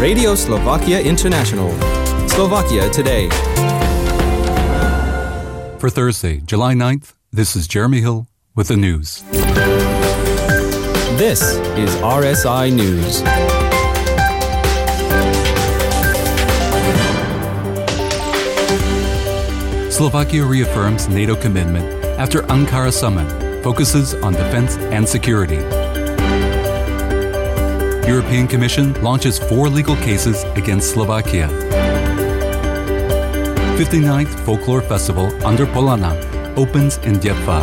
Radio Slovakia International. Slovakia Today. For Thursday, July 9th, this is Jeremy Hill with the news. This is RSI News. Slovakia reaffirms NATO commitment after Ankara summit, focuses on defense and security. European Commission launches 4 legal cases against Slovakia. 59th Folklore Festival under Polana opens in Dětva.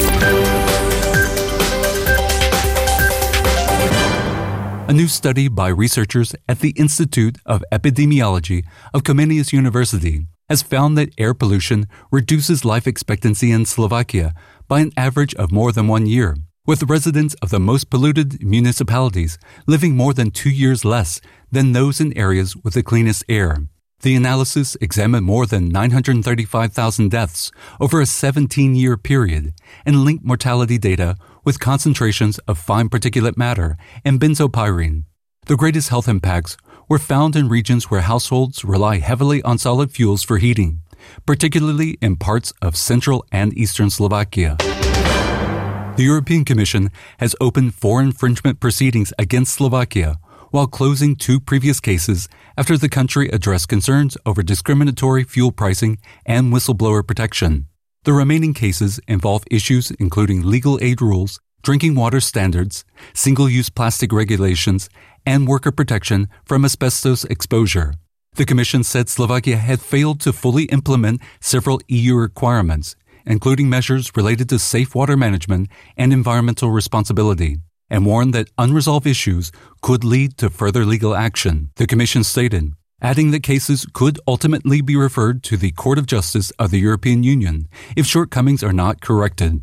A new study by researchers at the Institute of Epidemiology of Comenius University has found that air pollution reduces life expectancy in Slovakia by an average of more than 1 year, with residents of the most polluted municipalities living more than 2 years less than those in areas with the cleanest air. The analysis examined more than 935,000 deaths over a 17-year period and linked mortality data with concentrations of fine particulate matter and benzopyrene. The greatest health impacts were found in regions where households rely heavily on solid fuels for heating, particularly in parts of central and eastern Slovakia. The European Commission has opened 4 infringement proceedings against Slovakia while closing 2 previous cases after the country addressed concerns over discriminatory fuel pricing and whistleblower protection. The remaining cases involve issues including legal aid rules, drinking water standards, single-use plastic regulations, and worker protection from asbestos exposure. The Commission said Slovakia had failed to fully implement several EU requirements, including measures related to safe water management and environmental responsibility, and warned that unresolved issues could lead to further legal action, the Commission stated, adding that cases could ultimately be referred to the Court of Justice of the European Union if shortcomings are not corrected.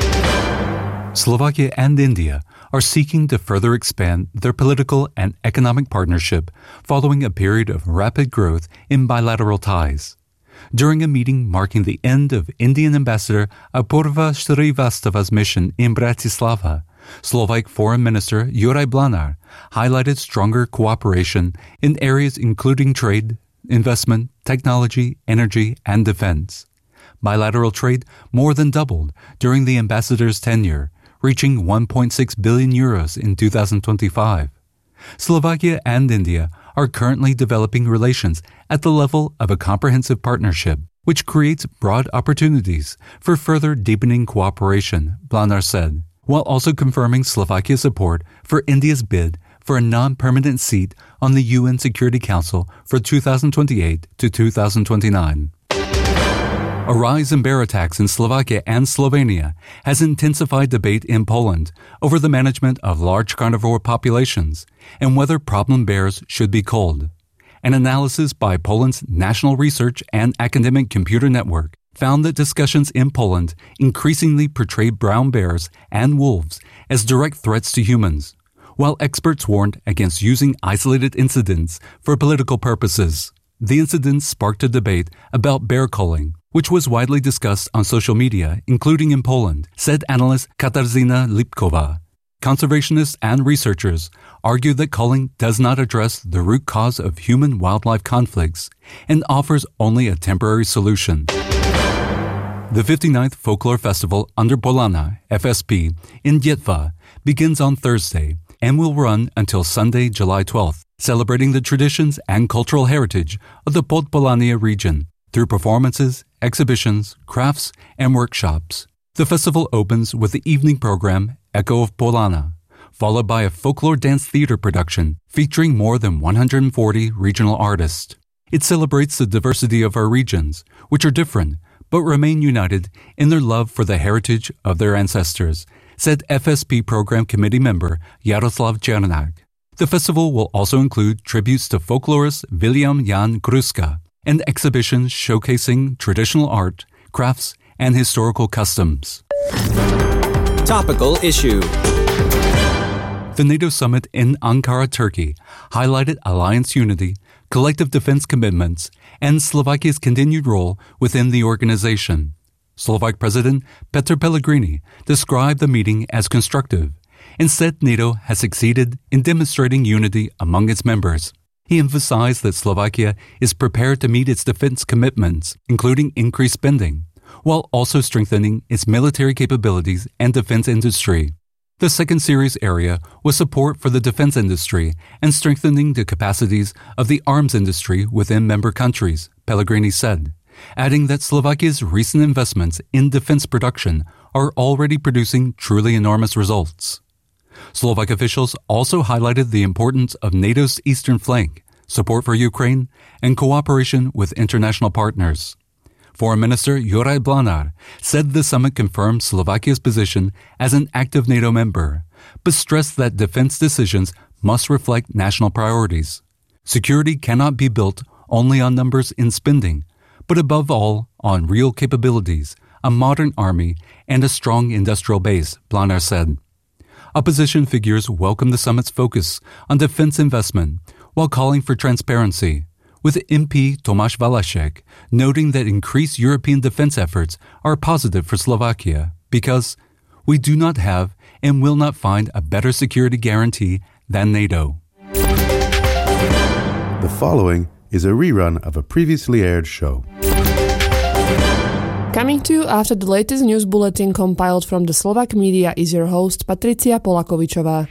Slovakia and India are seeking to further expand their political and economic partnership following a period of rapid growth in bilateral ties. During a meeting marking the end of Indian Ambassador Apurva Shrivastava's mission in Bratislava, Slovak Foreign Minister Juraj Blanar highlighted stronger cooperation in areas including trade, investment, technology, energy, and defense. Bilateral trade more than doubled during the ambassador's tenure, reaching 1.6 billion euros in 2025. Slovakia and India are currently developing relations at the level of a comprehensive partnership, which creates broad opportunities for further deepening cooperation, Blanar said, while also confirming Slovakia's support for India's bid for a non-permanent seat on the UN Security Council for 2028 to 2029. A rise in bear attacks in Slovakia and Slovenia has intensified debate in Poland over the management of large carnivore populations and whether problem bears should be culled. An analysis by Poland's National Research and Academic Computer Network found that discussions in Poland increasingly portrayed brown bears and wolves as direct threats to humans, while experts warned against using isolated incidents for political purposes. The incidents sparked a debate about bear culling, which was widely discussed on social media, including in Poland, said analyst Katarzyna Lipkova. Conservationists and researchers argue that culling does not address the root cause of human-wildlife conflicts and offers only a temporary solution. The 59th Folklore Festival under Polana, FSP, in Dětva begins on Thursday and will run until Sunday, July 12th, celebrating the traditions and cultural heritage of the Podpolania region through performances, exhibitions, crafts, and workshops. The festival opens with the evening program Echo of Polana, followed by a folklore dance theater production featuring more than 140 regional artists. It celebrates the diversity of our regions, which are different but remain united in their love for the heritage of their ancestors, said FSP Program Committee member Jaroslav Černak. The festival will also include tributes to folklorist William Jan Gruska and exhibitions showcasing traditional art, crafts, and historical customs. Topical issue. The NATO summit in Ankara, Turkey, highlighted alliance unity, collective defense commitments, and Slovakia's continued role within the organization. Slovak President Petr Pellegrini described the meeting as constructive and said NATO has succeeded in demonstrating unity among its members. He emphasized that Slovakia is prepared to meet its defense commitments, including increased spending, while also strengthening its military capabilities and defense industry. The second serious area was support for the defense industry and strengthening the capacities of the arms industry within member countries, Pellegrini said, adding that Slovakia's recent investments in defense production are already producing truly enormous results. Slovak officials also highlighted the importance of NATO's eastern flank, support for Ukraine, and cooperation with international partners. Foreign Minister Juraj Blanár said the summit confirmed Slovakia's position as an active NATO member, but stressed that defense decisions must reflect national priorities. Security cannot be built only on numbers in spending, but above all on real capabilities, a modern army, and a strong industrial base, Blanár said. Opposition figures welcomed the summit's focus on defense investment while calling for transparency, with MP Tomáš Valašek noting that increased European defense efforts are positive for Slovakia because we do not have and will not find a better security guarantee than NATO. The following is a rerun of a previously aired show. Coming to you after the latest news bulletin compiled from the Slovak media is your host Patricia Polakovičová.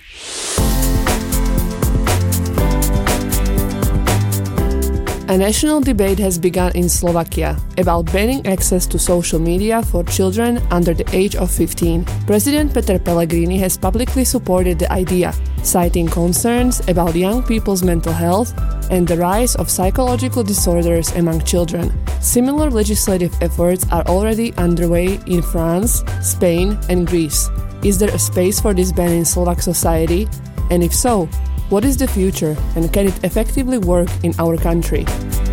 A national debate has begun in Slovakia about banning access to social media for children under the age of 15. President Peter Pellegrini has publicly supported the idea, citing concerns about young people's mental health and the rise of psychological disorders among children. Similar legislative efforts are already underway in France, Spain, and Greece. Is there a space for this ban in Slovak society? And if so, what is the future, and can it effectively work in our country?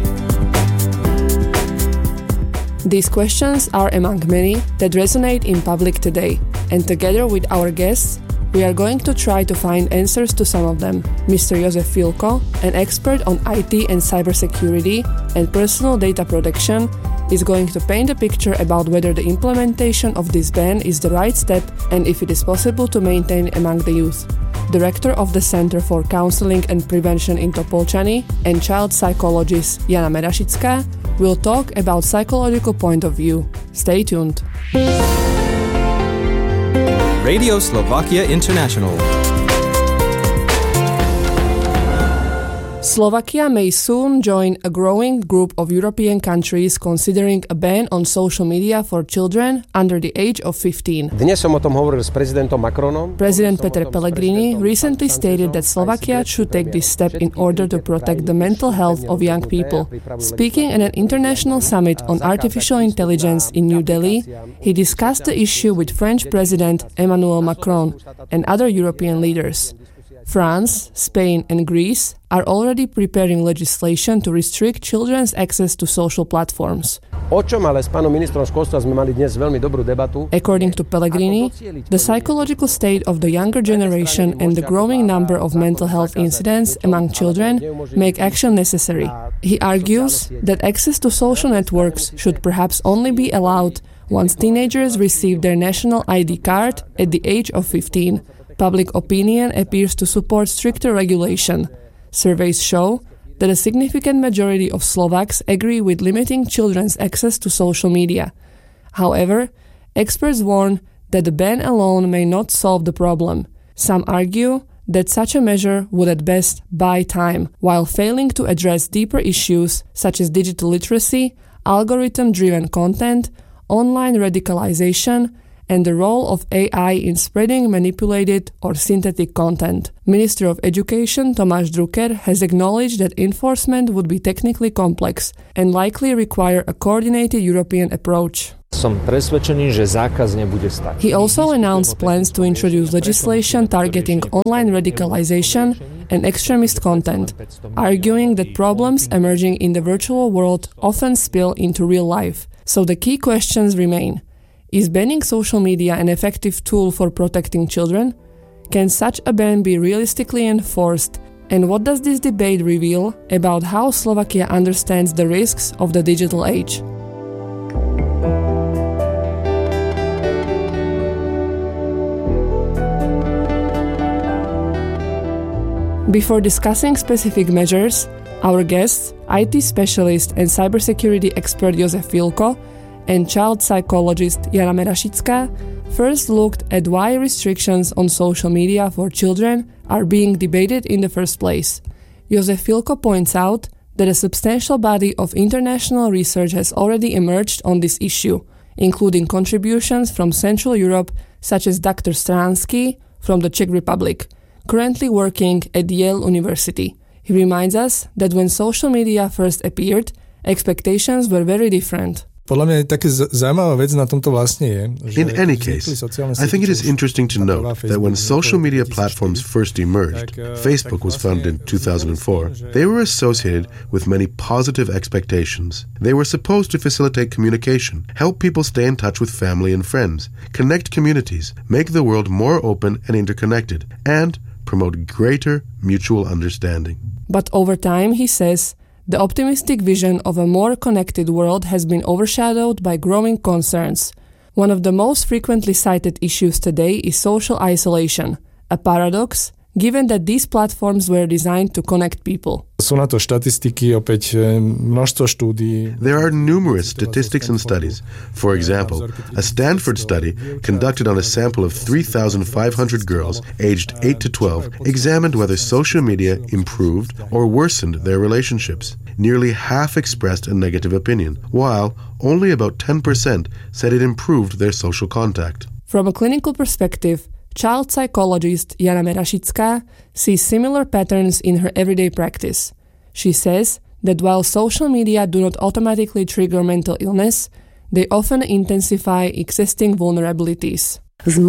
These questions are among many that resonate in public today, and together with our guests, we are going to try to find answers to some of them. Mr. Jozef Filko, an expert on IT and cybersecurity and personal data protection, is going to paint a picture about whether the implementation of this ban is the right step and if it is possible to maintain among the youth. Director of the Center for Counseling and Prevention in Topolčany and child psychologist Jana Merašická will talk about psychological point of view. Stay tuned. Radio Slovakia International. Slovakia may soon join a growing group of European countries considering a ban on social media for children under the age of 15. Dnes som o tom hovoril s prezidentom Macronom. President Peter Pellegrini recently stated that Slovakia should take this step in order to protect the mental health of young people. Speaking at an international summit on artificial intelligence in New Delhi, he discussed the issue with French President Emmanuel Macron and other European leaders. France, Spain, and Greece are already preparing legislation to restrict children's access to social platforms. According to Pellegrini, the psychological state of the younger generation and the growing number of mental health incidents among children make action necessary. He argues that access to social networks should perhaps only be allowed once teenagers receive their national ID card at the age of 15. Public opinion appears to support stricter regulation. Surveys show that a significant majority of Slovaks agree with limiting children's access to social media. However, experts warn that the ban alone may not solve the problem. Some argue that such a measure would at best buy time, while failing to address deeper issues such as digital literacy, algorithm-driven content, online radicalization, and the role of AI in spreading manipulated or synthetic content. Minister of Education Tomáš Drucker has acknowledged that enforcement would be technically complex and likely require a coordinated European approach. He also announced plans to introduce legislation targeting online radicalization and extremist content, arguing that problems emerging in the virtual world often spill into real life. So the key questions remain. Is banning social media an effective tool for protecting children? Can such a ban be realistically enforced? And what does this debate reveal about how Slovakia understands the risks of the digital age? Before discussing specific measures, our guests, IT specialist and cybersecurity expert Jozef Filko and child psychologist Jana Merašická, first looked at why restrictions on social media for children are being debated in the first place. Jozef Filko points out that a substantial body of international research has already emerged on this issue, including contributions from Central Europe such as Dr. Stransky from the Czech Republic, currently working at Yale University. He reminds us that when social media first appeared, expectations were very different. In any case, I think it is interesting to note that when social media platforms first emerged, Facebook was founded in 2004, they were associated with many positive expectations. They were supposed to facilitate communication, help people stay in touch with family and friends, connect communities, make the world more open and interconnected, and promote greater mutual understanding. But over time, he says, the optimistic vision of a more connected world has been overshadowed by growing concerns. One of the most frequently cited issues today is social isolation, a paradox, given that these platforms were designed to connect people. There are numerous statistics and studies. For example, a Stanford study conducted on a sample of 3,500 girls aged 8 to 12 examined whether social media improved or worsened their relationships. Nearly half expressed a negative opinion, while only about 10% said it improved their social contact. From a clinical perspective, child psychologist Jana Merašická sees similar patterns in her everyday practice. She says that while social media do not automatically trigger mental illness, they often intensify existing vulnerabilities. From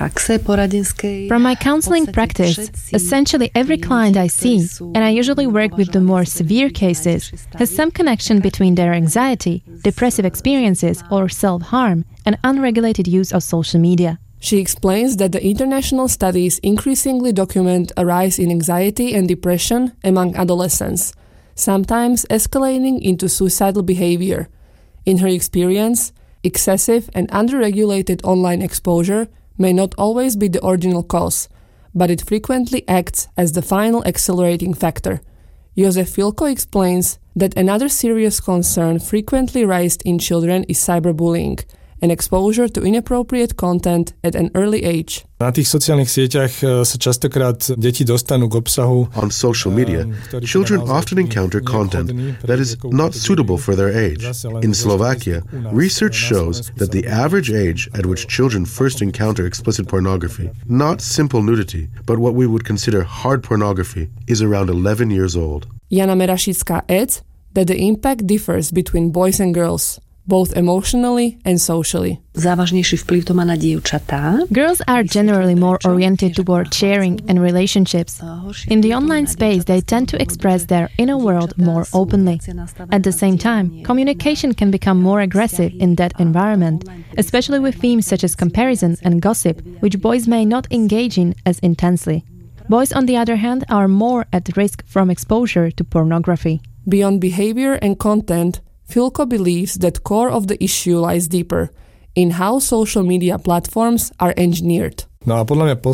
my counseling practice, essentially every client I see, and I usually work with the more severe cases, has some connection between their anxiety, depressive experiences, or self-harm, and unregulated use of social media. She explains that the international studies increasingly document a rise in anxiety and depression among adolescents, sometimes escalating into suicidal behavior. In her experience, excessive and underregulated online exposure may not always be the original cause, but it frequently acts as the final accelerating factor. Jozef Filko explains that another serious concern frequently raised in children is cyberbullying, and exposure to inappropriate content at an early age. On social media, children often encounter content that is not suitable for their age. In Slovakia, research shows that the average age at which children first encounter explicit pornography, not simple nudity, but what we would consider hard pornography, is around 11 years old. Jana Merašická adds that the impact differs between boys and girls, both emotionally and socially. Girls are generally more oriented toward sharing and relationships. In the online space, they tend to express their inner world more openly. At the same time, communication can become more aggressive in that environment, especially with themes such as comparison and gossip, which boys may not engage in as intensely. Boys, on the other hand, are more at risk from exposure to pornography. Beyond behavior and content, Filko believes that core of the issue lies deeper, in how social media platforms are engineered. In my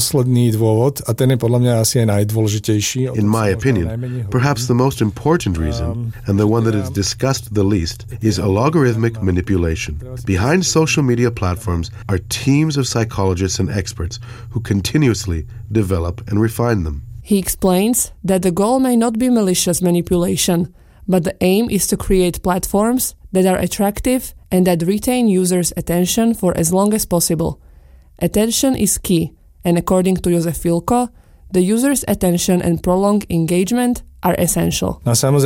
opinion, perhaps the most important reason, and the one that is discussed the least, is algorithmic manipulation. Behind social media platforms are teams of psychologists and experts who continuously develop and refine them. He explains that the goal may not be malicious manipulation, but the aim is to create platforms that are attractive and that retain users' attention for as long as possible. Attention is key, and according to Jozef Filko, the user's attention and prolonged engagement are essential.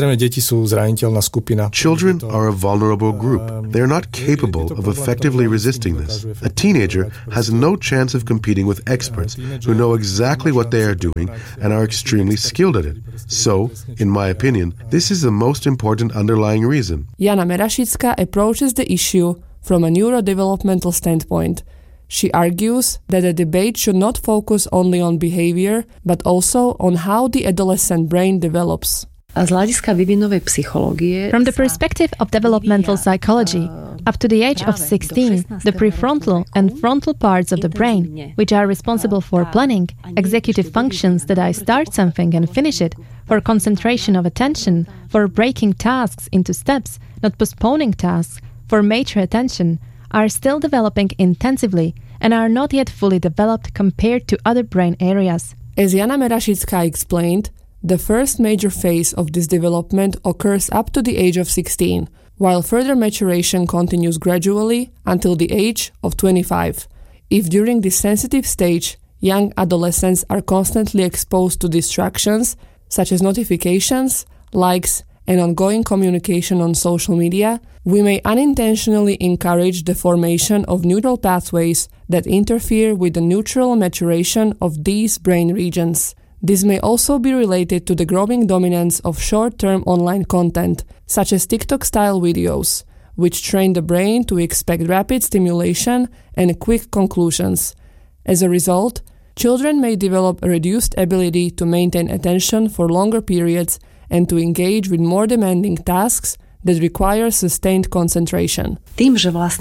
Children are a vulnerable group. They are not capable of effectively resisting this. A teenager has no chance of competing with experts who know exactly what they are doing and are extremely skilled at it. So, in my opinion, this is the most important underlying reason. Jana Merašická approaches the issue from a neurodevelopmental standpoint. She argues that the debate should not focus only on behavior, but also on how the adolescent brain develops. From the perspective of developmental psychology, Up to the age of 16, the prefrontal and frontal parts of the brain, which are responsible for planning, executive functions that I start something and finish it, for concentration of attention, for breaking tasks into steps, not postponing tasks, for mature attention, are still developing intensively and are not yet fully developed compared to other brain areas. As Jana Merashická explained, the first major phase of this development occurs up to the age of 16, while further maturation continues gradually until the age of 25. If during this sensitive stage, young adolescents are constantly exposed to distractions, such as notifications, likes, and ongoing communication on social media, we may unintentionally encourage the formation of neural pathways that interfere with the natural maturation of these brain regions. This may also be related to the growing dominance of short-term online content, such as TikTok-style videos, which train the brain to expect rapid stimulation and quick conclusions. As a result, children may develop a reduced ability to maintain attention for longer periods and to engage with more demanding tasks that require sustained concentration. When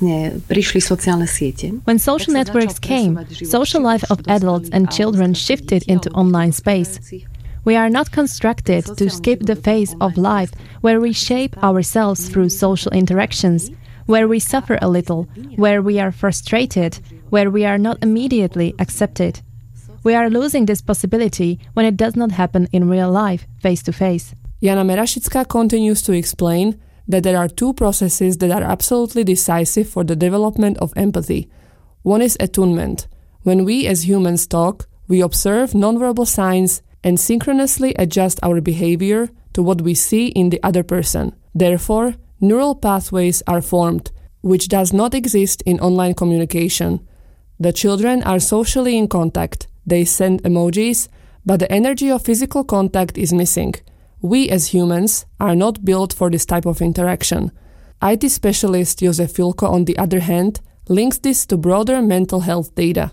social networks came, social life of adults and children shifted into online space. We are not constructed to skip the phase of life where we shape ourselves through social interactions, where we suffer a little, where we are frustrated, where we are not immediately accepted. We are losing this possibility when it does not happen in real life, face to face. Jana Merashická continues to explain that there are two processes that are absolutely decisive for the development of empathy. One is attunement. When we as humans talk, we observe nonverbal signs and synchronously adjust our behavior to what we see in the other person. Therefore, neural pathways are formed, which does not exist in online communication. The children are socially in contact. They send emojis, but the energy of physical contact is missing. We as humans are not built for this type of interaction. IT specialist Jozef Filko, on the other hand, links this to broader mental health data.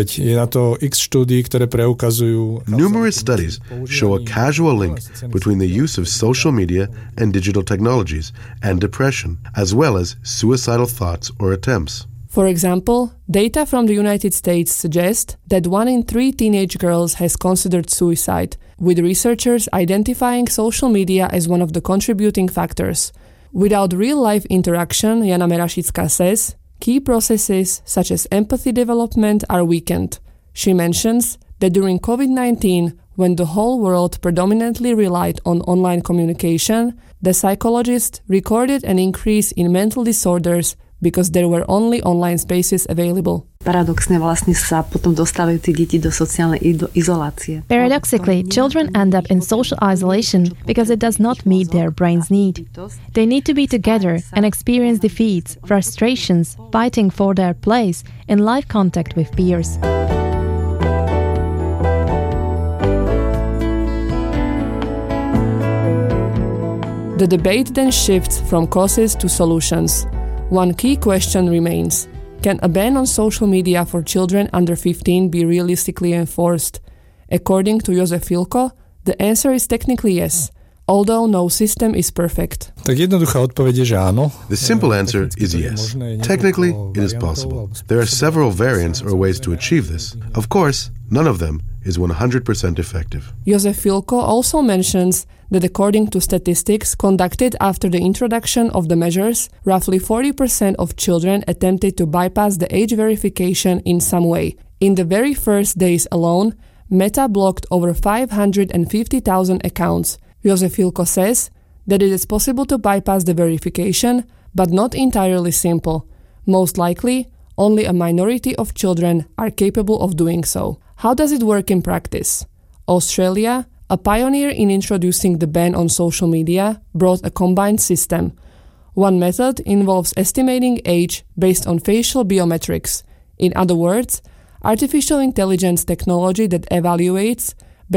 Numerous studies show a causal link between the use of social media and digital technologies and depression, as well as suicidal thoughts or attempts. For example, data from the United States suggest that 1 in 3 teenage girls has considered suicide, with researchers identifying social media as one of the contributing factors. Without real-life interaction, Jana Merashická says, key processes such as empathy development are weakened. She mentions that during COVID-19, when the whole world predominantly relied on online communication, the psychologists recorded an increase in mental disorders because there were only online spaces available. Paradoxically, children end up in social isolation because it does not meet their brain's need. They need to be together and experience defeats, frustrations, fighting for their place in live contact with peers. The debate then shifts from causes to solutions. One key question remains: can a ban on social media for children under 15 be realistically enforced? According to Jozef Filko, the answer is technically yes, although no system is perfect. The simple answer is yes. Technically, it is possible. There are several variants or ways to achieve this. Of course, none of them is 100% effective. Jozef Filko also mentions that according to statistics conducted after the introduction of the measures, roughly 40% of children attempted to bypass the age verification in some way. In the very first days alone, Meta blocked over 550,000 accounts. Jozef Filko says that it is possible to bypass the verification, but not entirely simple. Most likely, only a minority of children are capable of doing so. How does it work in practice? Australia, a pioneer in introducing the ban on social media, brought a combined system. One method involves estimating age based on facial biometrics. In other words, artificial intelligence technology that evaluates